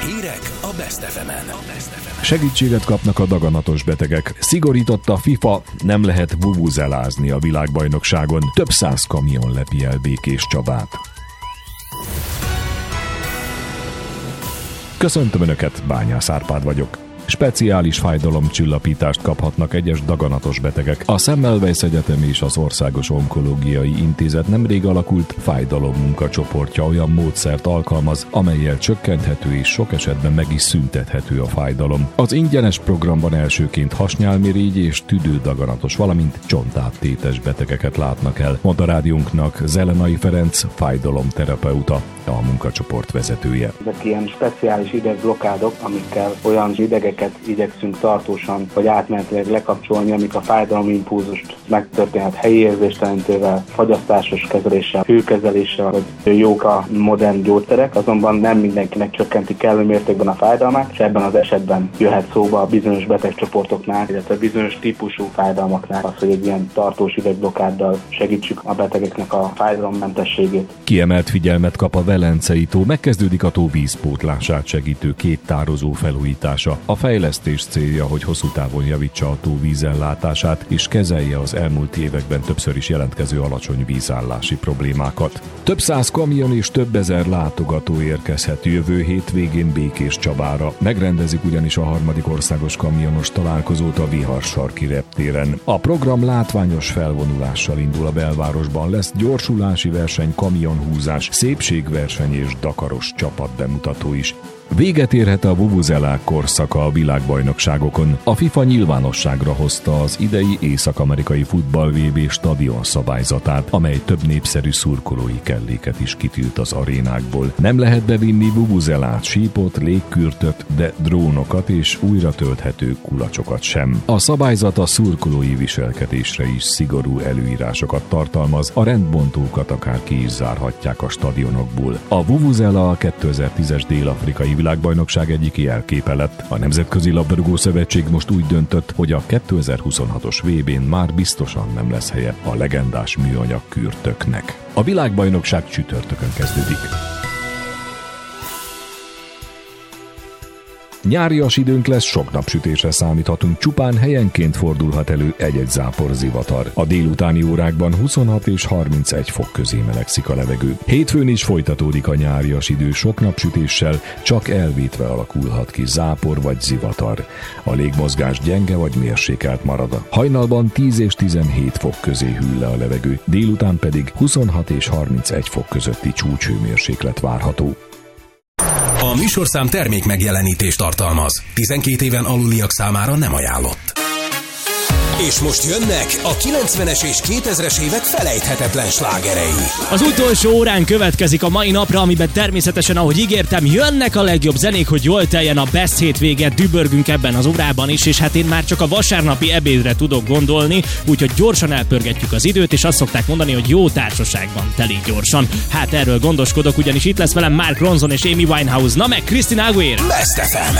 Hírek a Best FM-en. Segítséget kapnak a daganatos betegek. Szigorított a FIFA, nem lehet vuvuzelázni a világbajnokságon. Több 100 kamion lepi el Békéscsabát. Köszöntöm Önöket, Bányász Árpád vagyok. Speciális fájdalomcsillapítást kaphatnak egyes daganatos betegek. A Semmelweis Egyetem és az Országos Onkológiai Intézet nemrég alakult fájdalommunkacsoportja olyan módszert alkalmaz, amellyel csökkenthető és sok esetben meg is szüntethető a fájdalom. Az ingyenes programban elsőként hasnyálmirigy és tüdődaganatos, valamint csontáttétes betegeket látnak el, mondta rádiónknak Zelenai Ferenc, fájdalomterapeuta, a munkacsoport vezetője. Ezek ilyen speciális idegblokádok, amikkel olyan idegeket igyekszünk tartósan vagy átmenetileg lekapcsolni, amik a fájdalomimpulzust megtörténhet helyi érzéstelenítővel, fagyasztásos kezeléssel, hőkezeléssel, vagy jók a modern gyógyszerek, azonban nem mindenkinek csökkenti kellő mértékben a fájdalmát, és ebben az esetben jöhet szóba a bizonyos betegcsoportoknál, illetve bizonyos típusú fájdalmaknál az, hogy egy ilyen tartós idegblokáddal segítsük a betegeknek a fájdalommentességét. Kiemelt figyelmet kap a Velencei tó, megkezdődik a tó vízpótlását segítő 2 tározó felújítása. A fejlesztés célja, hogy hosszú távon javítsa a tó vízellátását és kezelje az elmúlt években többször is jelentkező alacsony vízállási problémákat. Több 100 kamion és több ezer látogató érkezhet jövő hétvégén Békéscsabára. Megrendezik ugyanis a 3. országos kamionos találkozót a Viharsarki reptéren. A program látványos felvonulással indul a belvárosban, lesz gyorsulási verseny, kamionhúzás, szépségverseny és dakaros csapatbemutató is. Véget érhet a vuvuzelák korszaka a világbajnokságokon. A FIFA nyilvánosságra hozta az idei észak-amerikai futball VB stadion szabályzatát, amely több népszerű szurkolói kelléket is kitilt az arénákból. Nem lehet bevinni vuvuzelát, sípot, légkürtöt, de drónokat és újra tölthető kulacsokat sem. A szabályzat a szurkolói viselkedésre is szigorú előírásokat tartalmaz, a rendbontókat akár ki is zárhatják a stadionokból. A vuvuzela a 2010-es dél-afrikai világbajnokság egyik jelképe lett. A Nemzetközi Labdarúgó Szövetség most úgy döntött, hogy a 2026-os VB-n már biztosan nem lesz helye a legendás műanyag kürtöknek. A világbajnokság csütörtökön kezdődik. Nyárias időnk lesz, sok napsütésre számíthatunk, csupán helyenként fordulhat elő egy-egy zápor zivatar. A délutáni órákban 26 és 31 fok közé melegszik a levegő. Hétfőn is folytatódik a nyárias idő sok napsütéssel, csak elvétve alakulhat ki zápor vagy zivatar. A légmozgás gyenge vagy mérsékelt marad. Hajnalban 10 és 17 fok közé hűl le a levegő, délután pedig 26 és 31 fok közötti csúcshőmérséklet várható. A műsorszám termék megjelenítést tartalmaz. 12 éven aluliak számára nem ajánlott. És most jönnek a 90-es és 2000-es évek felejthetetlen slágerei. Az utolsó órán következik a mai napra, amiben természetesen, ahogy ígértem, jönnek a legjobb zenék, hogy jól teljen a Best hétvége, dübörgünk ebben az órában is, és hát én már csak a vasárnapi ebédre tudok gondolni, úgyhogy gyorsan elpörgetjük az időt, és azt szokták mondani, hogy jó társaságban telik gyorsan. Hát erről gondoskodok, ugyanis itt lesz velem Mark Ronson és Amy Winehouse, na meg Christina Aguilera. Best FM.